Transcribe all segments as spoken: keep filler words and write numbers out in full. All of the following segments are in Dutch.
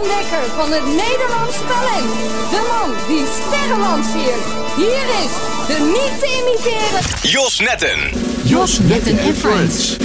ontdekker van het Nederlands talent. De man die sterren lanceert. Hier is de niet te imiteren Jos Netten. Jos Netten en Friends.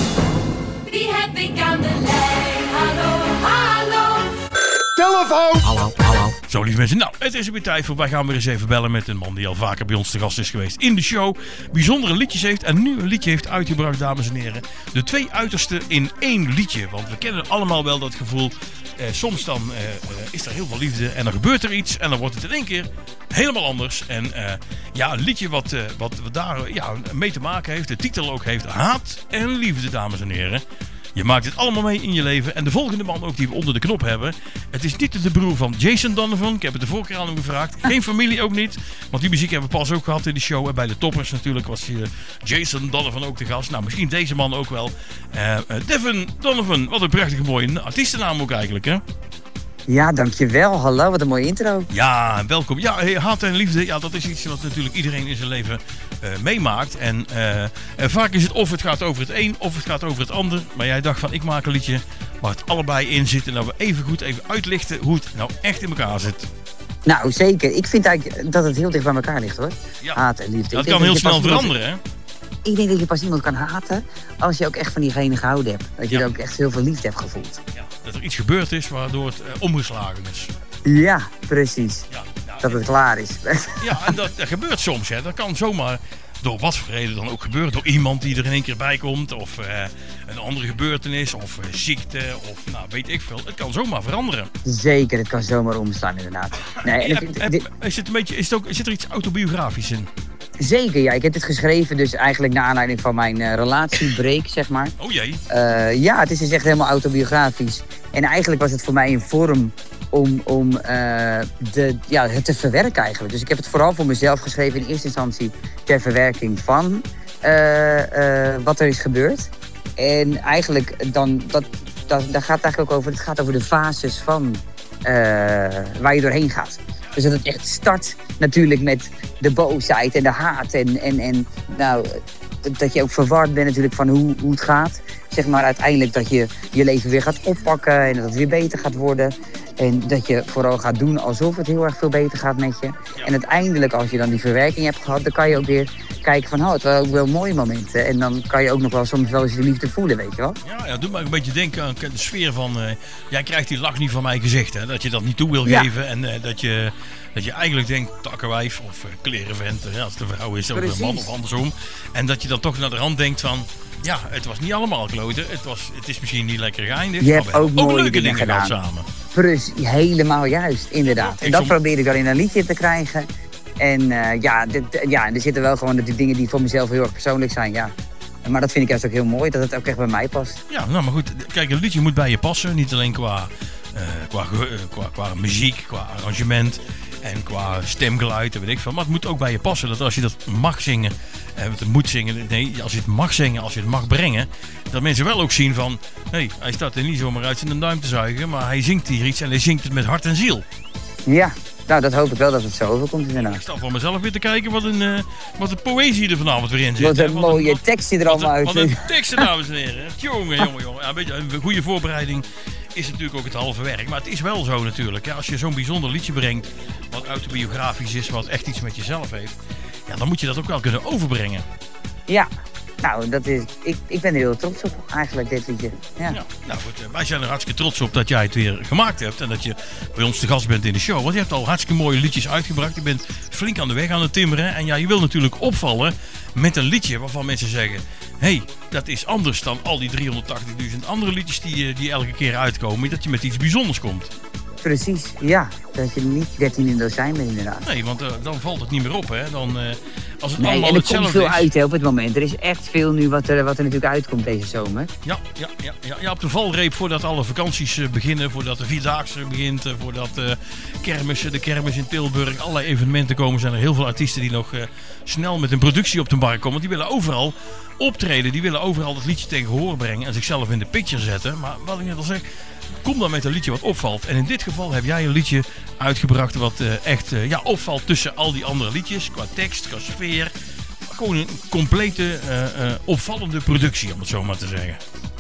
Wie heb ik aan de lijn? Hallo, hallo. Telefoon! Hallo, hallo. Zo, lieve mensen. Nou, het is weer tijd voor. Wij gaan weer eens even bellen met een man die al vaker bij ons te gast is geweest in de show. Bijzondere liedjes heeft en nu een liedje heeft uitgebracht, dames en heren. De twee uitersten in één liedje. Want we kennen allemaal wel dat gevoel. Eh, soms dan eh, is er heel veel liefde en dan gebeurt er iets en dan wordt het in één keer helemaal anders. En eh, ja, een liedje wat, uh, wat, wat daar ja, mee te maken heeft, de titel ook heeft, Haat en Liefde, dames en heren. Je maakt het allemaal mee in je leven. En de volgende man ook die we onder de knop hebben. Het is niet de broer van Jason Donovan. Ik heb het de vorige keer aan hem gevraagd. Geen familie ook niet. Want die muziek hebben we pas ook gehad in de show. En bij de toppers natuurlijk was uh, Jason Donovan ook de gast. Nou, misschien deze man ook wel. Uh, uh, Devin Donovan. Wat een prachtige mooie artiestennaam ook eigenlijk, hè? Ja, dankjewel. Hallo, wat een mooie intro. Ja, welkom. Ja, hey, haat en liefde, ja, dat is iets wat natuurlijk iedereen in zijn leven uh, meemaakt. En, uh, en vaak is het of het gaat over het een of het gaat over het ander. Maar jij dacht van, ik maak een liedje waar het allebei in zit. En dat we even goed even uitlichten hoe het nou echt in elkaar zit. Nou, zeker. Ik vind eigenlijk dat het heel dicht bij elkaar ligt, hoor. Ja. Haat en liefde. Dat ik kan heel dat snel iemand, veranderen, hè? Ik denk dat je pas iemand kan haten als je ook echt van diegene gehouden hebt. Dat je Ja. er ook echt heel veel liefde hebt gevoeld. Ja, dat er iets gebeurd is waardoor het uh, omgeslagen is. Ja, precies. Ja, nou, Dat het klaar is. Ja, en dat, dat gebeurt soms, hè. Dat kan zomaar door wat voor reden dan ook gebeuren. Door iemand die er in één keer bij komt. Of uh, een andere gebeurtenis. Of uh, ziekte. Of nou, weet ik veel. Het kan zomaar veranderen. Zeker, het kan zomaar omslaan inderdaad. Nee, en Ja, ik- heb- dit- is, het een beetje, is, het ook, zit er iets autobiografisch in? zeker, ja. Ik heb dit geschreven dus eigenlijk naar aanleiding van mijn uh, relatiebreak, zeg maar. Oh jee. Uh, ja, het is dus echt helemaal autobiografisch. En eigenlijk was het voor mij een vorm om, om uh, de, ja, het te verwerken eigenlijk. Dus ik heb het vooral voor mezelf geschreven in eerste instantie ter verwerking van uh, uh, wat er is gebeurd. En eigenlijk dan, dat, dat, daar gaat het eigenlijk ook over, het gaat over de fases van uh, waar je doorheen gaat. Dus dat het echt start natuurlijk met de boosheid en de haat en, en, en nou, dat je ook verward bent natuurlijk van hoe, hoe het gaat. Zeg maar uiteindelijk dat je je leven weer gaat oppakken en dat het weer beter gaat worden. En dat je vooral gaat doen alsof het heel erg veel beter gaat met je. Ja. En uiteindelijk als je dan die verwerking hebt gehad, dan kan je ook weer kijken van oh, het waren ook wel mooie momenten. En dan kan je ook nog wel soms wel eens de liefde voelen, weet je wel. Ja, ja, doe me een beetje denken aan de sfeer van... Uh, jij krijgt die lach niet van mij gezegd, hè? Dat je dat niet toe wil Ja. geven. En uh, dat, je, dat je eigenlijk denkt, takkenwijf of uh, klerenvent. Uh, als het een vrouw is, of Precies. een man of andersom. En dat je dan toch naar de rand denkt van... Ja, het was niet allemaal kloten. Het, was, het is misschien niet lekker geëindigd. Je maar hebt we hebben ook mooie leuke dingen dingen gehad gedaan. samen. Precies, helemaal juist, inderdaad. Ik En dat som- probeer ik dan in een liedje te krijgen. En uh, ja, dit, ja, er zitten wel gewoon die dingen die voor mezelf heel erg persoonlijk zijn, ja. Maar dat vind ik juist ook heel mooi, dat het ook echt bij mij past. Ja, nou maar goed. Kijk, een liedje moet bij je passen. Niet alleen qua, uh, qua, ge- uh, qua, qua muziek, qua arrangement en qua stemgeluid en weet ik veel. Maar het moet ook bij je passen. Dat als je dat mag zingen, uh, het moet zingen, nee, als je het mag zingen, als je het mag brengen, dat mensen wel ook zien van, hé, hey, hij staat er niet zomaar uit zijn duim te zuigen, maar hij zingt hier iets en hij zingt het met hart en ziel. Ja, nou dat hoop ik wel dat het zo overkomt Ik inderdaad. sta voor mezelf weer te kijken wat een, uh, wat een poëzie er vanavond weer in zit. Wat hè. een mooie wat- tekst die er Wat allemaal een, uit wat een zit. teksten, dames en heren. Jongen, jongen, jongen. Ja, weet je, een goede voorbereiding is natuurlijk ook het halve werk. Maar het is wel zo natuurlijk. Ja, als je zo'n bijzonder liedje brengt, wat autobiografisch is, wat echt iets met jezelf heeft, ja, dan moet je dat ook wel kunnen overbrengen. Ja, nou dat is, ik, ik ben er heel trots op eigenlijk dit liedje. Ja. Ja, nou goed, eh, wij zijn er hartstikke trots op dat jij het weer gemaakt hebt en dat je bij ons te gast bent in de show. Want je hebt al hartstikke mooie liedjes uitgebracht. Je bent flink aan de weg aan het timmeren. En ja, je wil natuurlijk opvallen met een liedje waarvan mensen zeggen, hé, hey, dat is anders dan al die driehonderdtachtigduizend andere liedjes die, die elke keer uitkomen. Dat je met iets bijzonders komt. Precies, ja. Dat je niet dertien in dozijn bent inderdaad. Nee, want uh, dan valt het niet meer op, hè. Dan, uh, als het Nee, allemaal en er komt hetzelfde veel is. uit hè, op het moment. Er is echt veel nu wat er, wat er natuurlijk uitkomt deze zomer. Ja, ja, ja, ja, ja, op de valreep voordat alle vakanties uh, beginnen, voordat de Vierdaagse begint, uh, voordat uh, kermissen, de kermis in Tilburg, allerlei evenementen komen, zijn er heel veel artiesten die nog uh, snel met een productie op de markt komen. Want die willen overal optreden, die willen overal dat liedje tegen gehoor brengen en zichzelf in de picture zetten. Maar wat ik net al zeg, kom dan met een liedje wat opvalt. En in dit geval heb jij een liedje uitgebracht wat uh, echt uh, ja, opvalt tussen al die andere liedjes. Qua tekst, qua sfeer. Gewoon een complete, uh, uh, opvallende productie, om het zo maar te zeggen.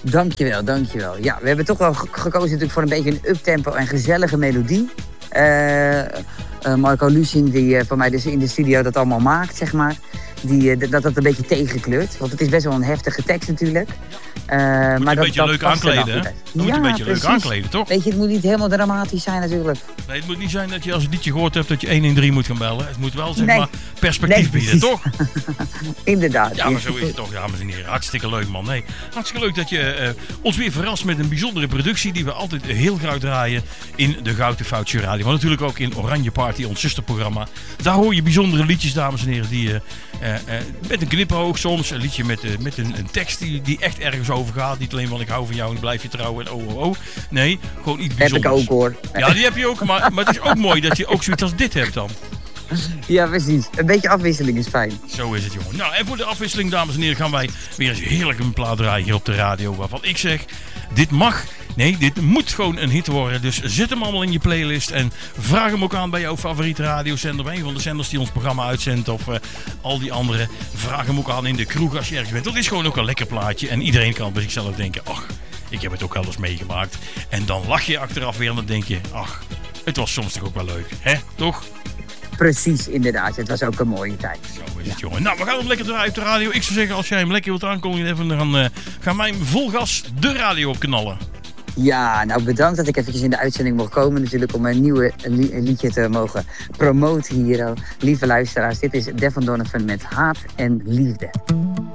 Dankjewel, dankjewel. Ja, we hebben toch wel ge- gekozen natuurlijk voor een beetje een uptempo en gezellige melodie. Uh, uh, Marco Lusing, die uh, voor mij dus in de studio dat allemaal maakt, zeg maar. Die, uh, dat dat een beetje tegenkleurt. Want het is best wel een heftige tekst natuurlijk. Uh, maar een dat, beetje dat leuk aankleden, hè? Ja, moet je een beetje precies. leuk aankleden, toch? Weet je, het moet niet helemaal dramatisch zijn natuurlijk. Nee, het moet niet zijn dat je als je het liedje gehoord hebt dat je één één drie moet gaan bellen. Het moet wel, zeg Nee. maar, perspectief Nee, bieden, toch? Inderdaad. Ja, maar zo is het toch, dames en heren. Hartstikke leuk, man. Nee, hartstikke leuk dat je uh, ons weer verrast met een bijzondere productie die we altijd heel graag draaien in de Gouden Foutje Radio. Maar natuurlijk ook in Oranje Party, ons zusterprogramma. Daar hoor je bijzondere liedjes, dames en heren, die uh, uh, uh, met een knipoog soms. Een liedje met, uh, met een, een tekst die, die echt ergens over gaat. Niet alleen van ik hou van jou en blijf je trouwen en oh oh oh. Nee, gewoon iets bijzonders. Heb ik ook, hoor. Ja, die heb je ook. Maar, maar het is ook mooi dat je ook zoiets als dit hebt dan. Ja, precies. Een beetje afwisseling is fijn. Zo is het, jongen. Nou, en voor de afwisseling, dames en heren, gaan wij weer eens heerlijk een plaat draaien hier op de radio. Waarvan ik zeg, dit mag, nee, dit moet gewoon een hit worden. Dus zet hem allemaal in je playlist en vraag hem ook aan bij jouw favoriete radiozender. Of een van de zenders die ons programma uitzendt. Of uh, al die andere. Vraag hem ook aan in de kroeg als je ergens bent. Dat is gewoon ook een lekker plaatje. En iedereen kan bij zichzelf denken, ach, ik heb het ook wel eens meegemaakt. En dan lach je achteraf weer en dan denk je, ach, het was soms toch ook wel leuk. Hè, toch? Precies, inderdaad. Het was ook een mooie tijd. Zo is het, jongen. Nou, we gaan hem lekker draaien op de radio. Ik zou zeggen, als jij hem lekker wilt aankondigen, even, dan uh, gaan wij hem vol gas de radio op knallen. Ja, nou bedankt dat ik eventjes in de uitzending mocht komen natuurlijk om een nieuwe li- liedje te mogen promoten hier. Lieve luisteraars, dit is Devon Donovan met Haat en Liefde.